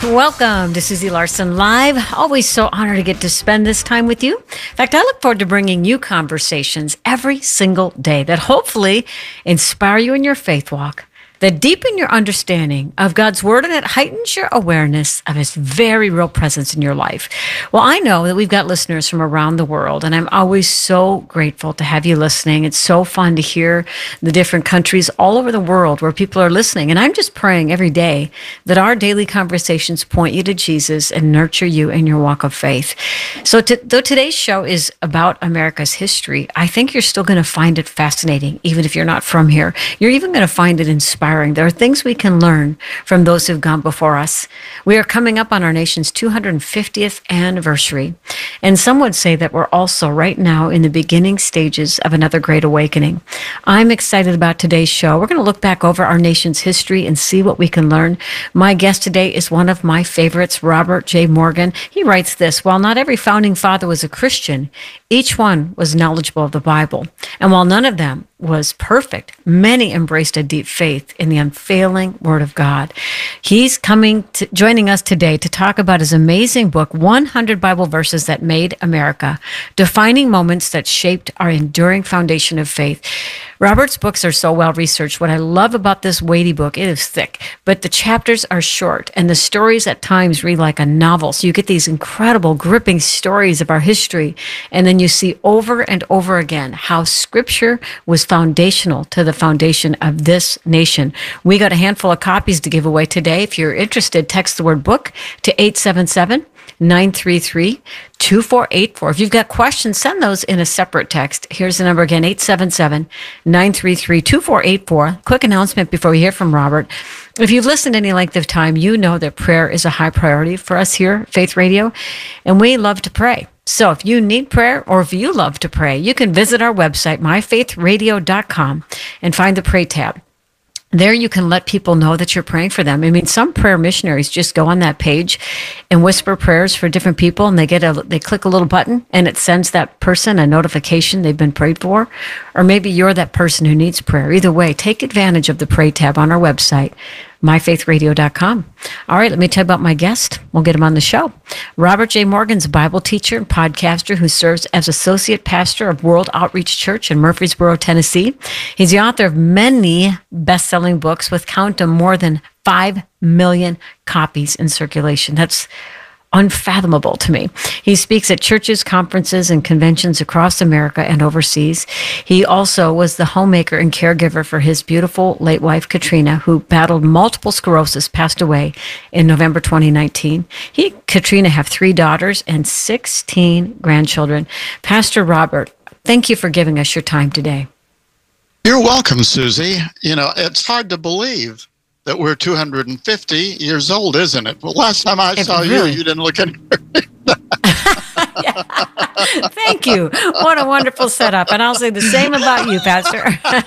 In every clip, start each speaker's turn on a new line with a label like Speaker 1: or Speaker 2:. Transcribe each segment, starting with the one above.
Speaker 1: Welcome to Susie Larson Live. Always so honored to get to spend this time with you. In fact, I look forward to bringing you conversations every single day that hopefully inspire you in your faith walk, that deepen your understanding of God's Word, and it heightens your awareness of His very real presence in your life. Well, I know that we've got listeners from around the world, and I'm always so grateful to have you listening. It's so fun to hear the different countries all over the world where people are listening. And I'm just praying every day that our daily conversations point you to Jesus and nurture you in your walk of faith. So though today's show is about America's history, I think you're still going to find it fascinating, even if you're not from here. You're even going to find it inspiring. There are things we can learn from those who've gone before us. We are coming up on our nation's 250th anniversary, and some would say that we're also right now in the beginning stages of another great awakening. I'm excited about today's show. We're going to look back over our nation's history and see what we can learn. My guest today is one of my favorites, Robert J. Morgan. He writes this: while not every founding father was a Christian, each one was knowledgeable of the Bible. And while none of them was perfect, many embraced a deep faith in the unfailing Word of God. He's joining us today to talk about his amazing book, 100 Bible Verses That Made America, Defining Moments That Shaped Our Enduring Foundation of Faith. Robert's books are so well researched. What I love about this weighty book, it is thick, but the chapters are short, and the stories at times read like a novel. So you get these incredible, gripping stories of our history, and then you see over and over again how Scripture was foundational to the foundation of this nation. We got a handful of copies to give away today. If you're interested, text the word book to 877-933-2484. If you've got questions, send those in a separate text. Here's the number again, 877-933-2484. Quick announcement before we hear from Robert. If you've listened any length of time, you know that prayer is a high priority for us here at Faith Radio, and we love to pray. So if you need prayer or if you love to pray, you can visit our website, myfaithradio.com, and find the Pray tab. There you can let people know that you're praying for them. I mean, some prayer missionaries just go on that page and whisper prayers for different people, and they click a little button and it sends that person a notification they've been prayed for. Or maybe you're that person who needs prayer. Either way, take advantage of the Pray tab on our website, myfaithradio.com. All right, let me tell you about my guest. We'll get him on the show. Robert J. Morgan's a Bible teacher and podcaster who serves as associate pastor of World Outreach Church in Murfreesboro, Tennessee. He's the author of many best-selling books with, count them, more than 5 million copies in circulation. That's unfathomable to me. He speaks at churches, conferences, and conventions across America and overseas. He also was the homemaker and caregiver for his beautiful late wife, Katrina, who battled multiple sclerosis, passed away in November 2019. He and Katrina have 3 daughters and 16 grandchildren. Pastor Robert, thank you for giving us your time today.
Speaker 2: You're welcome, Susie. You know, it's hard to believe that we're 250 years old, isn't it? Well, last time I saw you didn't look anywhere.
Speaker 1: Thank you. What a wonderful setup. And I'll say the same about you, Pastor.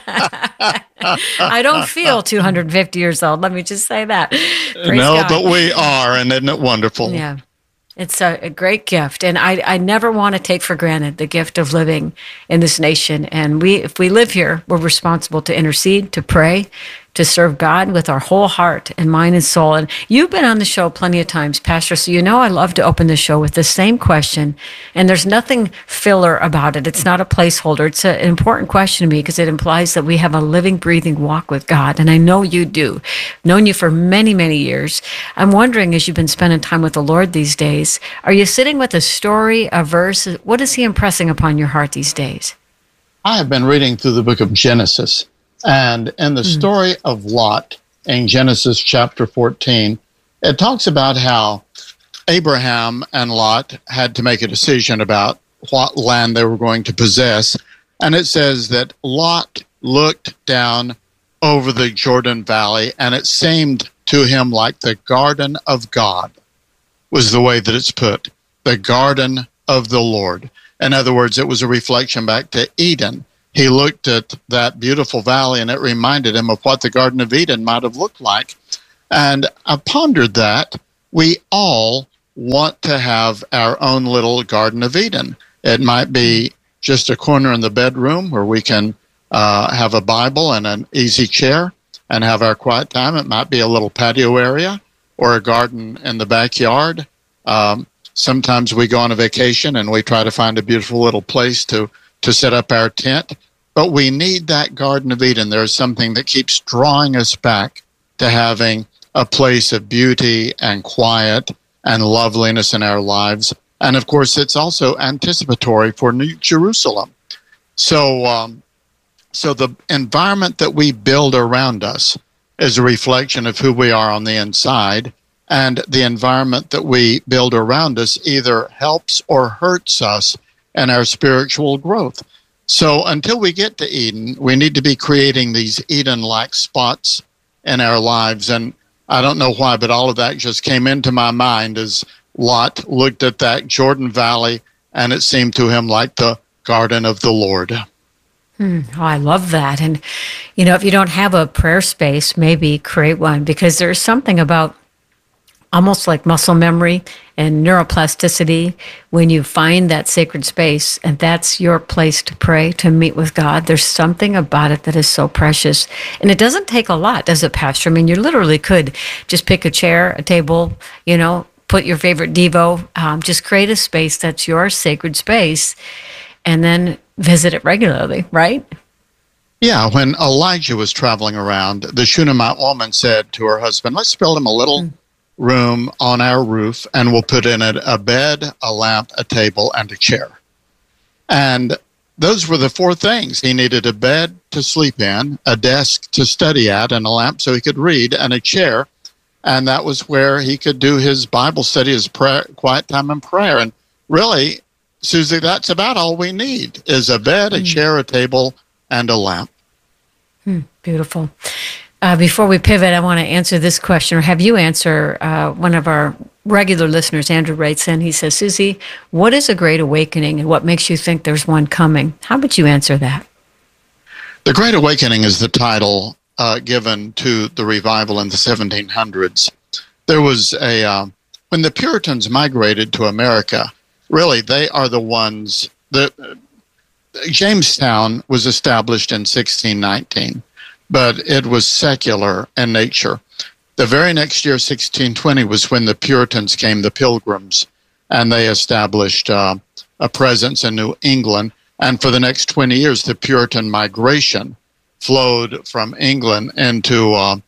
Speaker 1: I don't feel 250 years old. Let me just say that. Praise God.
Speaker 2: But we are, and isn't it wonderful?
Speaker 1: Yeah. It's a great gift, and I never want to take for granted the gift of living in this nation. And if we live here, we're responsible to intercede, to pray, to serve God with our whole heart and mind and soul. And you've been on the show plenty of times, Pastor, so you know I love to open the show with the same question, and there's nothing filler about it. It's not a placeholder. It's an important question to me because it implies that we have a living, breathing walk with God, and I know you do. I've known you for many, many years. I'm wondering, as you've been spending time with the Lord these days, are you sitting with a story, a verse? What is He impressing upon your heart these days?
Speaker 2: I have been reading through the book of Genesis. And in the story of Lot in Genesis chapter 14, it talks about how Abraham and Lot had to make a decision about what land they were going to possess. And it says that Lot looked down over the Jordan Valley, and it seemed to him like the garden of God was the way that it's put, the garden of the Lord. In other words, it was a reflection back to Eden. He looked at that beautiful valley, and it reminded him of what the Garden of Eden might have looked like. And I pondered that. We all want to have our own little Garden of Eden. It might be just a corner in the bedroom where we can have a Bible and an easy chair and have our quiet time. It might be a little patio area. or a garden in the backyard. Sometimes we go on a vacation and we try to find a beautiful little place to set up our tent. But we need that Garden of Eden. There's something that keeps drawing us back to having a place of beauty and quiet and loveliness in our lives. And of course, it's also anticipatory for New Jerusalem. So the environment that we build around us is a reflection of who we are on the inside. And the environment that we build around us either helps or hurts us in our spiritual growth. So until we get to Eden, we need to be creating these Eden-like spots in our lives. And I don't know why, but all of that just came into my mind as Lot looked at that Jordan Valley, and it seemed to him like the garden of the Lord.
Speaker 1: Oh, I love that. And, if you don't have a prayer space, maybe create one, because there's something about almost like muscle memory and neuroplasticity when you find that sacred space and that's your place to pray, to meet with God. There's something about it that is so precious. And it doesn't take a lot, does it, Pastor? I mean, you literally could just pick a chair, a table, put your favorite Devo, just create a space that's your sacred space and then visit it regularly, right?
Speaker 2: Yeah, when Elijah was traveling around, the Shunammite woman said to her husband, let's build him a little room on our roof, and we'll put in it a bed, a lamp, a table, and a chair. And those were the four things. He needed a bed to sleep in, a desk to study at, and a lamp so he could read, and a chair. And that was where he could do his Bible study, his prayer, quiet time and prayer. And really, Susie, that's about all we need, is a bed, a chair, a table, and a lamp.
Speaker 1: Beautiful. Before we pivot, I want to answer this question, or have you answer one of our regular listeners. Andrew writes in, he says, Susie, what is a great awakening and what makes you think there's one coming? How would you answer that?
Speaker 2: The Great Awakening is the title given to the revival in the 1700s. There was when the Puritans migrated to America, really they are the ones that Jamestown was established in 1619. But it was secular in nature. The very next year, 1620, was when the Puritans came, the Pilgrims, and they established a presence in New England. And for the next 20 years, the Puritan migration flowed from England into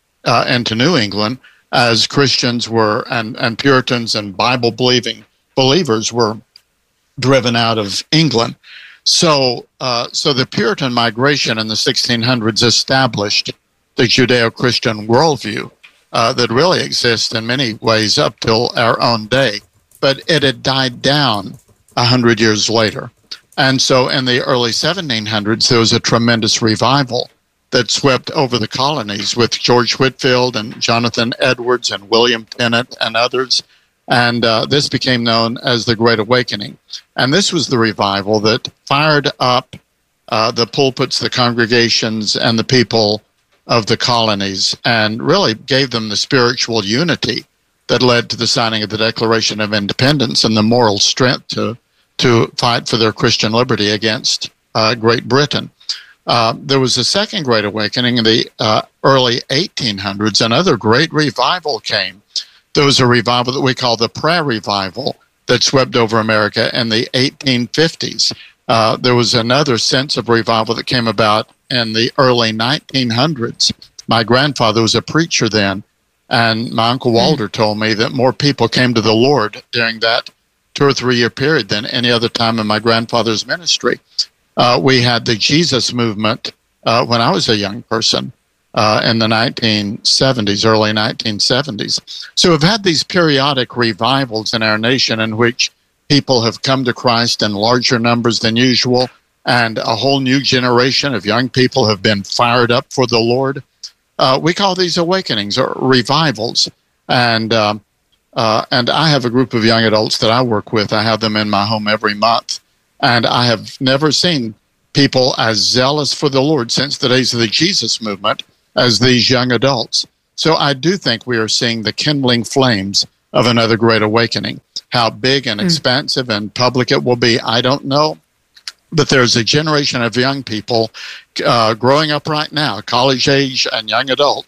Speaker 2: New England as Christians were, and Puritans and Bible-believing believers were driven out of England. So the Puritan migration in the 1600s established the Judeo-Christian worldview that really exists in many ways up till our own day. But it had died down 100 years later. And so in the early 1700s, there was a tremendous revival that swept over the colonies with George Whitefield and Jonathan Edwards and William Tennant and others. And this became known as the Great Awakening. And this was the revival that fired up the pulpits, the congregations, and the people of the colonies, and really gave them the spiritual unity that led to the signing of the Declaration of Independence and the moral strength to fight for their Christian liberty against Great Britain. There was a second Great Awakening in the early 1800s. Another great revival came. There was a revival that we call the Prayer Revival that swept over America in the 1850s. There was another sense of revival that came about in the early 1900s. My grandfather was a preacher then, and my Uncle Walter told me that more people came to the Lord during that 2 or 3 year period than any other time in my grandfather's ministry. We had the Jesus movement when I was a young person. In the 1970s, early 1970s. So we've had these periodic revivals in our nation in which people have come to Christ in larger numbers than usual, and a whole new generation of young people have been fired up for the Lord. We call these awakenings or revivals. And I have a group of young adults that I work with. I have them in my home every month. And I have never seen people as zealous for the Lord since the days of the Jesus movement as these young adults. So I do think we are seeing the kindling flames of another great awakening. How big and expansive and public it will be, I don't know. But there's a generation of young people growing up right now, college age and young adults,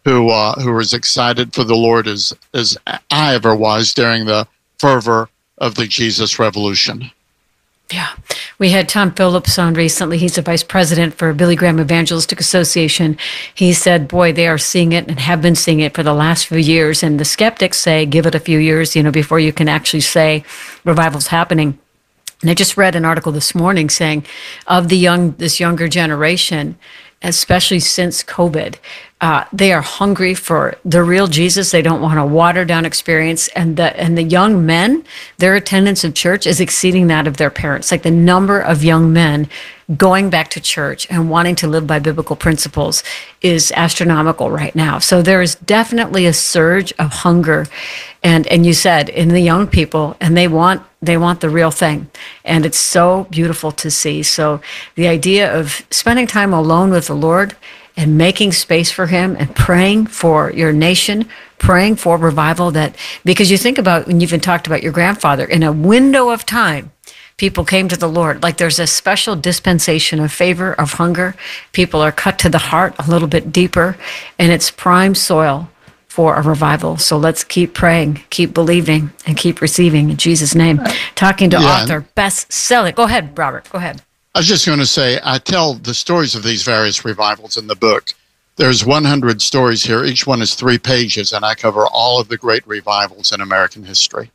Speaker 2: who was excited for the Lord as I ever was during the fervor of the Jesus Revolution.
Speaker 1: Yeah. We had Tom Phillips on recently. He's the vice president for Billy Graham Evangelistic Association. He said, boy, they are seeing it and have been seeing it for the last few years. And the skeptics say, give it a few years, before you can actually say revival's happening. And I just read an article this morning saying of this younger generation, especially since COVID, they are hungry for the real Jesus. They don't want a watered down experience. And the young men, their attendance of church is exceeding that of their parents. Like the number of young men going back to church and wanting to live by biblical principles is astronomical right now. So there is definitely a surge of hunger. And you said in the young people, and they want the real thing. And it's so beautiful to see. So the idea of spending time alone with the Lord and making space for him and praying for your nation, praying for revival, because you think about, when you've even talked about your grandfather, in a window of time, people came to the Lord. Like there's a special dispensation of favor, of hunger. People are cut to the heart a little bit deeper, and it's prime soil for a revival. So let's keep praying, keep believing, and keep receiving in Jesus' name. Talking to author, best-selling. Go ahead, Robert. Go ahead.
Speaker 2: I was just going to say, I tell the stories of these various revivals in the book. There's 100 stories here. Each one is 3 pages, and I cover all of the great revivals in American history.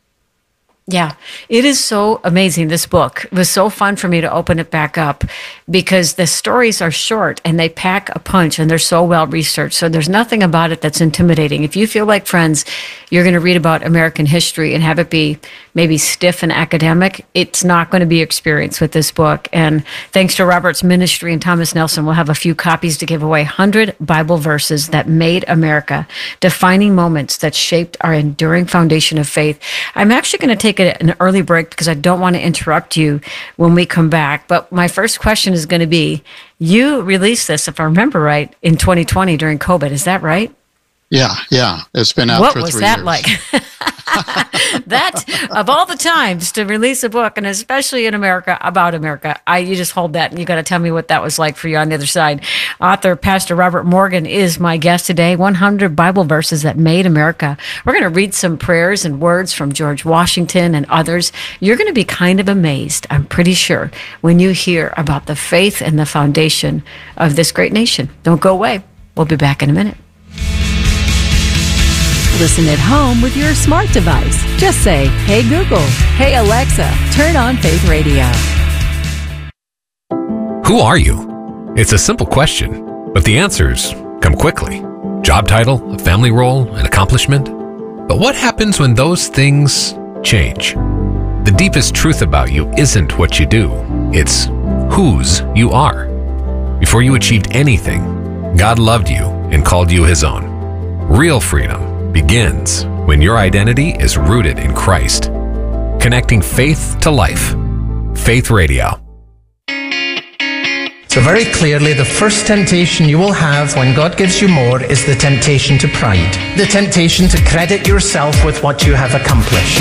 Speaker 1: Yeah, it is so amazing, this book. It was so fun for me to open it back up because the stories are short and they pack a punch and they're so well researched. So there's nothing about it that's intimidating. If you feel like, friends, you're going to read about American history and have it be maybe stiff and academic, it's not going to be experienced with this book. And thanks to Robert's ministry and Thomas Nelson, we'll have a few copies to give away. 100 Bible verses that made America, defining moments that shaped our enduring foundation of faith. I'm actually going to take an early break because I don't want to interrupt you when we come back. But my first question is going to be, you released this, if I remember right, in 2020 during COVID. Is that right?
Speaker 2: Yeah. It's been out for 3 years. What was that
Speaker 1: like? That, of all the times to release a book, and especially in America, about America, you just hold that and you got to tell me what that was like for you on the other side. Author Pastor Robert Morgan is my guest today. 100 Bible verses that made America. We're going to read some prayers and words from George Washington and others. You're going to be kind of amazed, I'm pretty sure, when you hear about the faith and the foundation of this great nation. Don't go away. We'll be back in a minute.
Speaker 3: Listen at home with your smart device. Just say, "Hey Google, hey Alexa, turn on Faith Radio."
Speaker 4: Who are you? It's a simple question, but the answers come quickly. Job title, a family role, an accomplishment. But what happens when those things change? The deepest truth about you isn't what you do. It's whose you are. Before you achieved anything, God loved you and called you his own. Real freedom begins when your identity is rooted in Christ. Connecting faith to life. Faith Radio.
Speaker 5: So very clearly, the first temptation you will have when God gives you more is the temptation to pride. The temptation to credit yourself with what you have accomplished.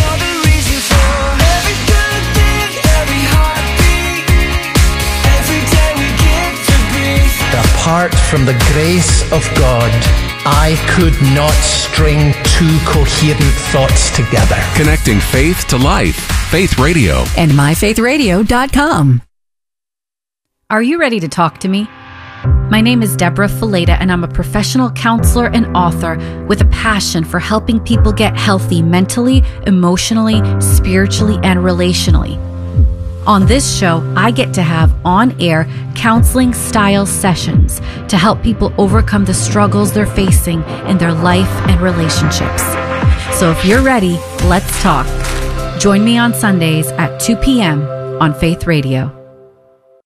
Speaker 5: Apart from the grace of God, I could not string 2 coherent thoughts together.
Speaker 4: Connecting faith to life. Faith Radio.
Speaker 3: And myfaithradio.com.
Speaker 6: Are you ready to talk to me? My name is Deborah Fileta, and I'm a professional counselor and author with a passion for helping people get healthy mentally, emotionally, spiritually, and relationally. On this show, I get to have on-air counseling-style sessions to help people overcome the struggles they're facing in their life and relationships. So if you're ready, let's talk. Join me on Sundays at 2 p.m. on Faith Radio.